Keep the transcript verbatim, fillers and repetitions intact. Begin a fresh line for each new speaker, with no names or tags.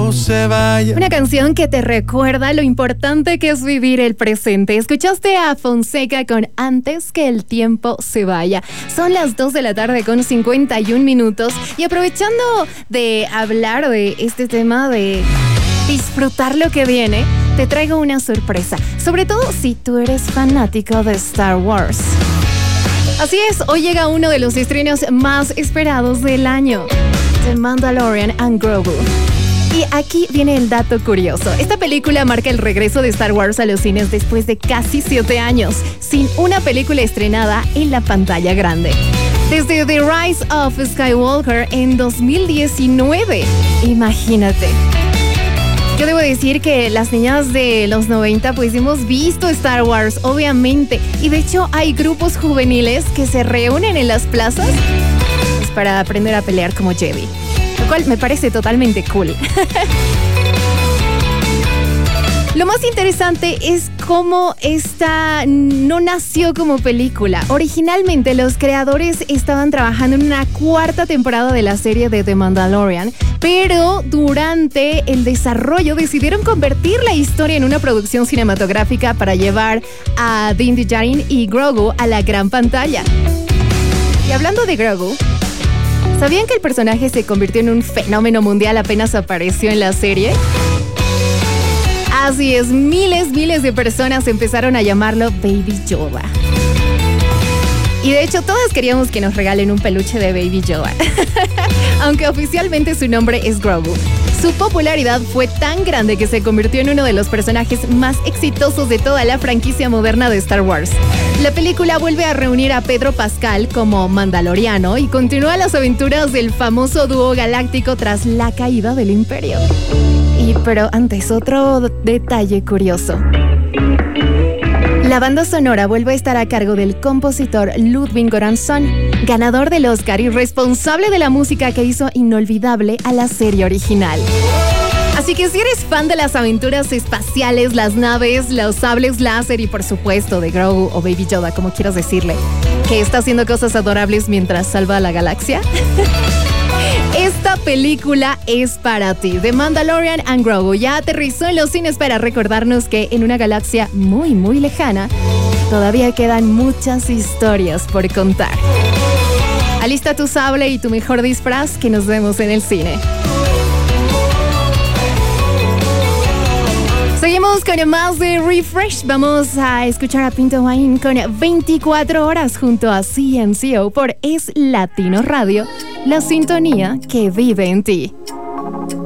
tiempo se vaya.
Una canción que te recuerda lo importante que es vivir el presente. Escuchaste a Fonseca con Antes que el tiempo se vaya. Son las dos de la tarde con cincuenta y un minutos. Y aprovechando de hablar de este tema de disfrutar lo que viene, te traigo una sorpresa. Sobre todo si tú eres fanático de Star Wars. Así es, hoy llega uno de los estrenos más esperados del año, The Mandalorian and Grogu. Y aquí viene el dato curioso. Esta película marca el regreso de Star Wars a los cines después de casi siete años, sin una película estrenada en la pantalla grande. Desde The Rise of Skywalker en dos mil diecinueve. Imagínate. Yo debo decir que las niñas de los noventa pues hemos visto Star Wars, obviamente. Y de hecho hay grupos juveniles que se reúnen en las plazas pues, para aprender a pelear como Jedi. Lo cual me parece totalmente cool. Lo más interesante es cómo esta no nació como película. Originalmente los creadores estaban trabajando en una cuarta temporada de la serie de The Mandalorian, pero durante el desarrollo decidieron convertir la historia en una producción cinematográfica para llevar a Din Djarin y Grogu a la gran pantalla. Y hablando de Grogu, ¿sabían que el personaje se convirtió en un fenómeno mundial apenas apareció en la serie? Así es, miles, miles de personas empezaron a llamarlo Baby Yoda. Y de hecho, todas queríamos que nos regalen un peluche de Baby Yoda. Aunque oficialmente su nombre es Grogu. Su popularidad fue tan grande que se convirtió en uno de los personajes más exitosos de toda la franquicia moderna de Star Wars. La película vuelve a reunir a Pedro Pascal como Mandaloriano y continúa las aventuras del famoso dúo galáctico tras la caída del Imperio. Y pero antes, otro detalle curioso. La banda sonora vuelve a estar a cargo del compositor Ludwig Göransson, ganador del Oscar y responsable de la música que hizo inolvidable a la serie original. Así que si eres fan de las aventuras espaciales, las naves, los sables láser y por supuesto de Grogu o Baby Yoda, como quieras decirle, que está haciendo cosas adorables mientras salva a la galaxia, esta película es para ti. The Mandalorian and Grogu ya aterrizó en los cines para recordarnos que en una galaxia muy muy lejana todavía quedan muchas historias por contar. Alista tu sable y tu mejor disfraz, que nos vemos en el cine. Seguimos con más de Refresh. Vamos a escuchar a Pinto Wayne con veinticuatro horas junto a C N C O por Es Latino Radio, la sintonía que vive en ti.